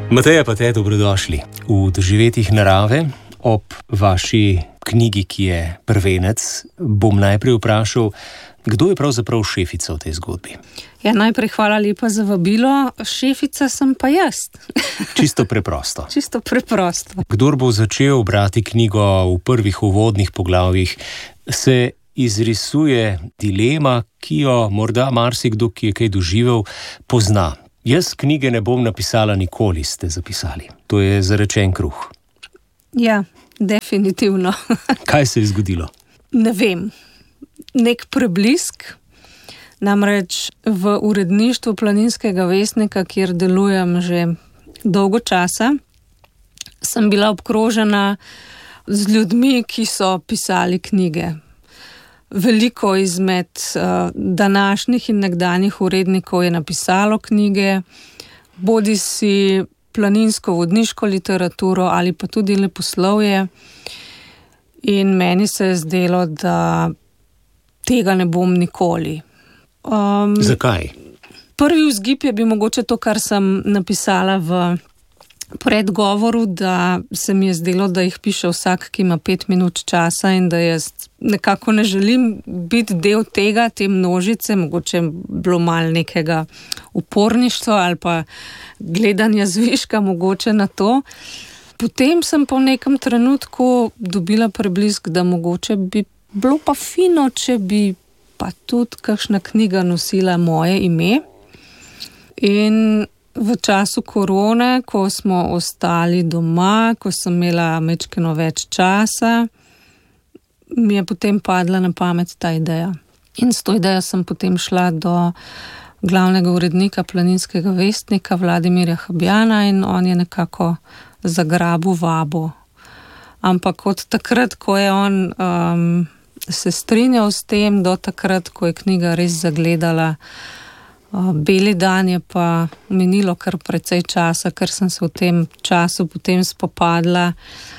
Mateja Pate, dobrodošli v Doživetjih narave. Ob vaši knjigi, ki je prvenec, bom najprej vprašal, kdo je pravzaprav šefica v tej zgodbi? Ja, najprej hvala lepa za vabilo. Šefica sem pa jaz. Čisto preprosto. Čisto preprosto. Kdor bo začel brati knjigo v prvih uvodnih poglavjih, se izrisuje dilema, ki jo morda marsikdo, ki je kaj doživel, pozna. Jaz knjige ne bom napisala nikoli, ste zapisali. To je zarečen kruh. Ja, definitivno. Kaj se je zgodilo? Ne vem. Nek preblisk. Namreč v uredništvu Planinskega vestnika, kjer delujem že dolgo časa, sem bila obkrožena z ljudmi, ki so pisali knjige. Veliko izmed današnjih in nekdanjih urednikov je napisalo knjige, bodisi planinsko-vodniško literaturo ali pa tudi leposlovje. In meni se je zdelo, da tega ne bom nikoli. Zakaj? Prvi vzgib je bil mogoče to, kar sem napisala v predgovoru, da se mi je zdelo, da jih piše vsak, ki ima 5 minut časa in da jaz nekako ne želim biti del tega, te množice, mogoče bilo malo nekega uporništva ali pa gledanja zviška mogoče na to. Potem sem po nekem trenutku dobila preblisk, da mogoče bi bilo pa fino, če bi pa tudi kakšna knjiga nosila moje ime. In v času korone, ko smo ostali doma, ko sem imela majčkeno več časa, mi je potem padla na pamet ta ideja. In s to idejo sem potem šla do glavnega urednika Planinskega vestnika Vladimirja Habjana in on je nekako zagrabil vabo. Ampak od takrat, ko je on se strinjal s tem, do takrat, ko je knjiga res zagledala beli dan, je pa minilo kar precej časa, ker sem se v tem času potem spopadla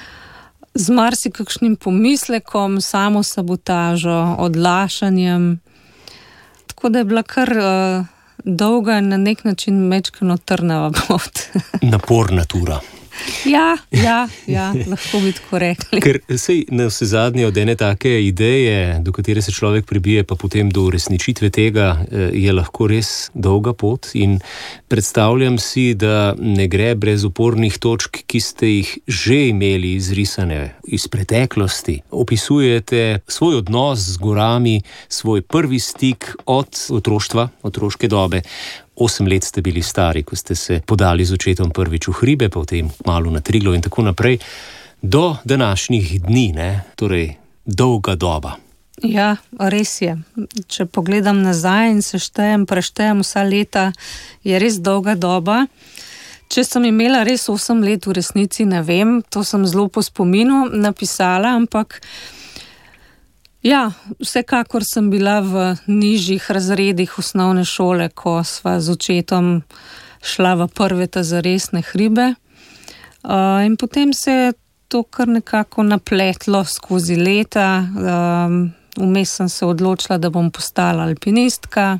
z marsikakšnim pomislekom, samosabotažo, odlašanjem. Tako da je bila kar dolga in na nek način majčkeno trnava pot. Naporna tura. Ja, lahko bi tako rekli. Ker sej na vse zadnje od ene take ideje, do katere se človek pribije, pa potem do uresničitve tega, je lahko res dolga pot in predstavljam si, da ne gre brez upornih točk, ki ste jih že imeli izrisane iz preteklosti. Opisujete svoj odnos z gorami, svoj prvi stik od otroštva, otroške dobe. 8 let ste bili stari, ko ste se podali z očetom prvič v hribe, pa potem kmalu na Triglav in tako naprej, do današnjih dni, ne? Torej dolga doba. Ja, res je. Če pogledam nazaj in preštejem vsa leta, je res dolga doba. Če sem imela res 8 let v resnici, ne vem, to sem zelo po spominu napisala, ampak ja, vsekakor sem bila v nižjih razredih osnovne šole, ko sva z očetom šla v prve zaresne hribe. In potem se je to kar nekako napletlo skozi leta. Vmes sem se odločila, da bom postala alpinistka.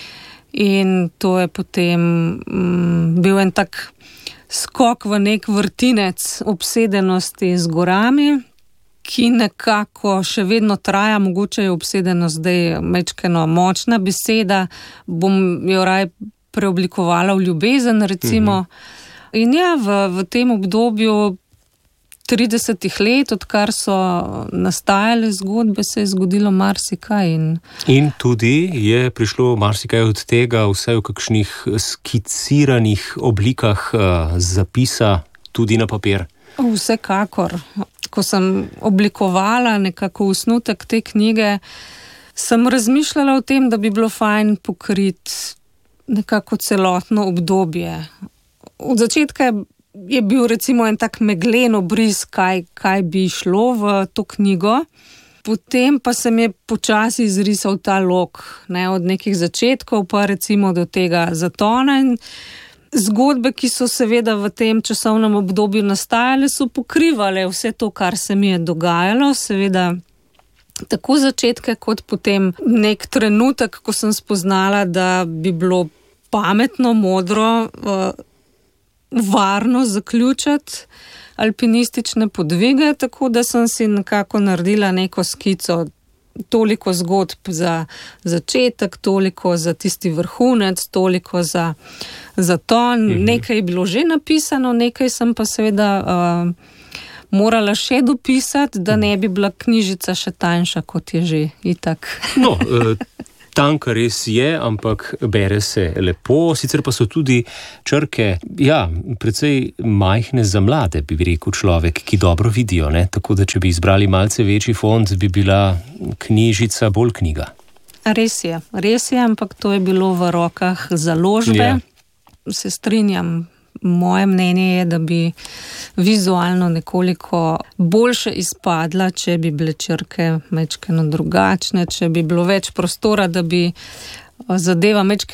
In to je potem bil en tak skok v nek vrtinec obsedenosti z gorami, ki nekako še vedno traja, mogoče je obsedenost zdaj majčkeno močna beseda, bom jo raje preoblikovala v ljubezen, recimo. In ja, v tem obdobju 30 let, odkar so nastajale zgodbe, se je zgodilo marsikaj. In tudi je prišlo marsikaj od tega, vsaj v kakšnih skiciranih oblikah zapisa tudi na papir. Vsekakor. Ko sem oblikovala nekako osnutek te knjige, sem razmišljala o tem, da bi bilo fajn pokriti nekako celotno obdobje. Od začetka je bil recimo en tak meglen obris, kaj bi šlo v to knjigo. Potem pa se mi je počasi izrisal ta lok, ne, od nekih začetkov pa recimo do tega zatona in zgodbe, ki so seveda v tem časovnem obdobju nastajale, so pokrivale vse to, kar se mi je dogajalo. Seveda tako začetke, kot potem nek trenutek, ko sem spoznala, da bi bilo pametno, modro varno zaključiti alpinistične podvige, tako da sem si nekako naredila neko skico, toliko zgodb za začetek, toliko za tisti vrhunec, toliko za ton. Nekaj je bilo že napisano, nekaj sem pa seveda morala še dopisati, da ne bi bila knjižica še tanjša, kot je že itak. No, tanka res je, ampak bere se lepo, sicer pa so tudi črke, precej majhne za mlade, bi rekel človek, ki dobro vidijo, ne? Tako da, če bi izbrali malce večji font, bi bila knjižica bolj knjiga. Res je, ampak to je bilo v rokah založbe. Se strinjam, moje mnenje je, da bi vizualno nekoliko boljše izpadla, če bi bile črke majčkeno drugačne, če bi bilo več prostora, da bi zadeva